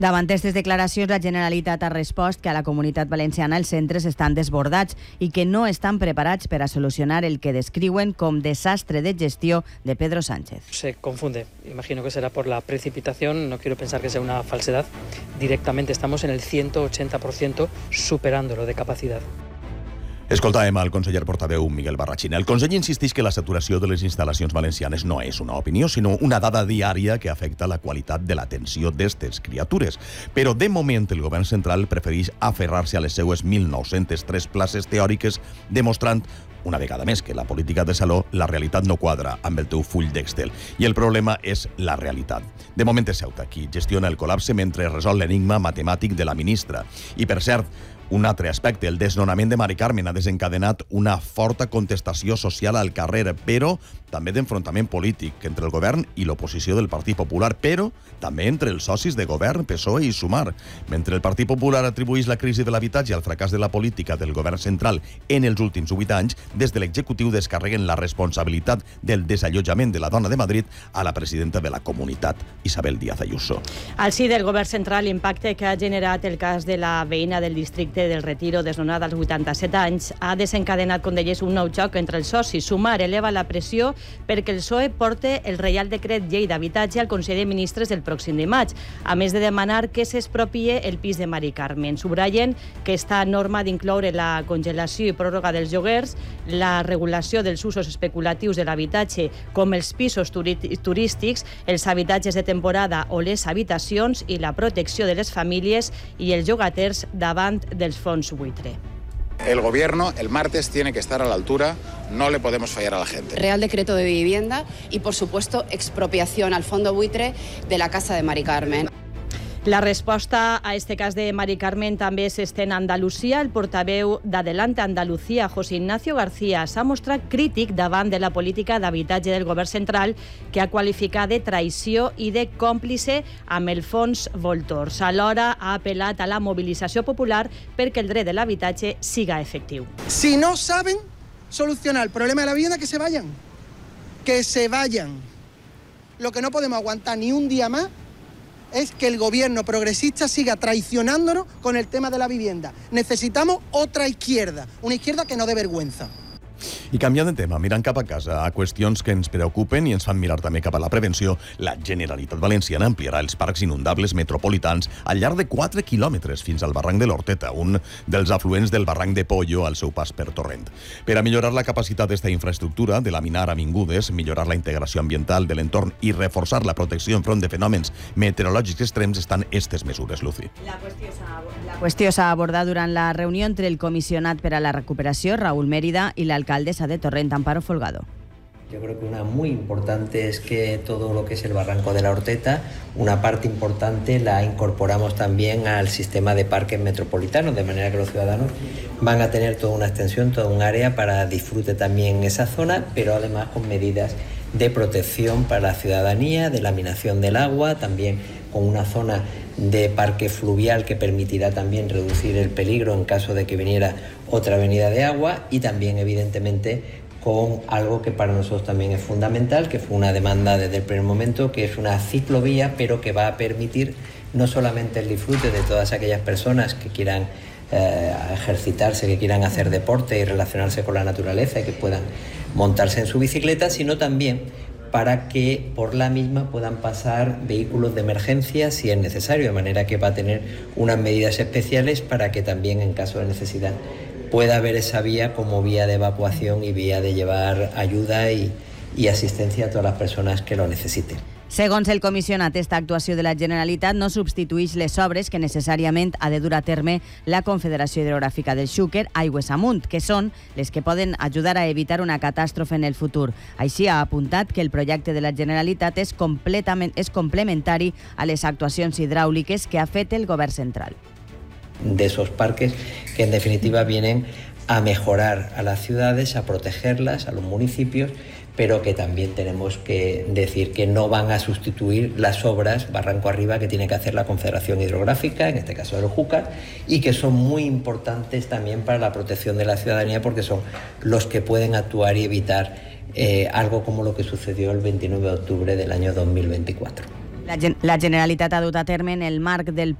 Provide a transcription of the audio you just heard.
Davant aquestes declaracions, la Generalitat ha respost que a la Comunitat Valenciana els centres estan desbordats i que no estan preparats per a solucionar el que descriuen com desastre de gestió de Pedro Sánchez. Se confunde. Imagino que será por la precipitación. No quiero pensar que sea una falsedad. Directamente estamos en el 180%, superándolo de capacidad. Escoltàvem al conseller portaveu Miguel Barrachina. El conseller insisteix que la saturació de les instal·lacions valencianes no és una opinió, sinó una dada diària que afecta la qualitat de l'atenció d'estes criatures. Però, de moment, el govern central prefereix aferrar-se a les seues 1.903 places teòriques, demostrant una vegada més que la política de saló, la realitat no quadra amb el teu full d'Excel. I el problema és la realitat. De moment és Ceuta qui gestiona el col·lapse mentre resol l'enigma matemàtic de la ministra. I, per cert, un altre aspecte, el desnonament de Mari Carmen ha desencadenat una forta contestació social al carrer, però també d'enfrontament polític entre el govern i l'oposició del Partit Popular, però també entre els socis de govern, PSOE i Sumar. Mentre el Partit Popular atribueix la crisi de l'habitatge al fracàs de la política del govern central en els últims 8 anys, des de l'executiu descarreguen la responsabilitat del desallotjament de la dona de Madrid a la presidenta de la comunitat, Isabel Díaz Ayuso. Al sí del govern central, l'impacte que ha generat el cas de la veïna del districte del Retiro, desnonada als 87 anys, ha desencadenat, com deies, un nou xoc entre els socis. Sumar eleva la pressió perquè el PSOE porte el Reial Decret Llei d'Habitatge al Consell de Ministres el pròxim dimarts, a més de demanar que s'expropie el pis de Mari Carmen. Subratllen que esta norma d'incloure la congelació i pròrroga dels lloguers, la regulació dels usos especulatius de l'habitatge, com els pisos turístics, els habitatges de temporada o les habitacions, i la protecció de les famílies i els llogaters davant dels fons buitre. El gobierno el martes tiene que estar a la altura, no le podemos fallar a la gente. Real Decreto de Vivienda y, por supuesto, expropiación al fondo buitre de la casa de Mari Carmen. La resposta a este cas de Mari Carmen també s'estén a Andalusia. El portaveu d'Adelante Andalucía, José Ignacio García, s'ha mostrat crític davant de la política d'habitatge del govern central, que ha qualificat de traïció i de còmplice amb el fons Voltors. Alhora ha apel·lat a la mobilització popular perquè el dret de l'habitatge siga efectiu. Si no saben solucionar el problema de la vivienda, que se vayan. Que se vayan. Lo que no podemos aguantar ni un día más es que el gobierno progresista siga traicionándonos con el tema de la vivienda. Necesitamos otra izquierda, una izquierda que no dé vergüenza. I canviant de tema, mirant cap a casa, a qüestions que ens preocupen i ens fan mirar també cap a la prevenció, la Generalitat Valenciana ampliarà els parcs inundables metropolitans al llarg de 4 quilòmetres fins al barranc de l'Horteta, un dels afluents del barranc de Pollo al seu pas per Torrent. Per a millorar la capacitat d'esta infraestructura, de laminar avingudes, millorar la integració ambiental de l'entorn i reforçar la protecció enfront de fenòmens meteorològics extrems, estan aquestes mesures, Lucy. La qüestió s'ha abordat durant la reunió entre el comissionat per a la recuperació, Raúl Mérida, i l'alcaldessa de Torrent, Amparo Folgado. Yo creo que una muy importante es que todo lo que es el barranco de la Horteta, una parte importante la incorporamos también al sistema de parques metropolitanos, de manera que los ciudadanos van a tener toda una extensión, toda un área para disfrute también en esa zona, pero además con medidas de protección para la ciudadanía, de laminación del agua, también con una zona de parque fluvial que permitirá también reducir el peligro en caso de que viniera otra avenida de agua, y también evidentemente con algo que para nosotros también es fundamental, que fue una demanda desde el primer momento, que es una ciclovía, pero que va a permitir no solamente el disfrute de todas aquellas personas que quieran ejercitarse, que quieran hacer deporte y relacionarse con la naturaleza y que puedan montarse en su bicicleta, sino también para que por la misma puedan pasar vehículos de emergencia si es necesario, de manera que va a tener unas medidas especiales para que también en caso de necesidad pueda haber esa vía como vía de evacuación y vía de llevar ayuda y asistencia a todas las personas que lo necesiten. Segons el comissionat, esta actuació de la Generalitat no substitueix les obres que necessàriament ha de dur a terme la Confederació Hidrogràfica del Xúquer aigües amunt, que són les que poden ajudar a evitar una catàstrofe en el futur. Així ha apuntat que el projecte de la Generalitat és complementari a les actuacions hidràuliques que ha fet el govern central. De esos parques que en definitiva vienen a mejorar a las ciudades, a protegerlas, a los municipios, pero que también tenemos que decir que no van a sustituir las obras barranco arriba que tiene que hacer la Confederación Hidrográfica, en este caso del Júcar, y que son muy importantes también para la protección de la ciudadanía, porque son los que pueden actuar y evitar algo como lo que sucedió el 29 de octubre del año 2024. La Generalitat ha dut a terme en el marc del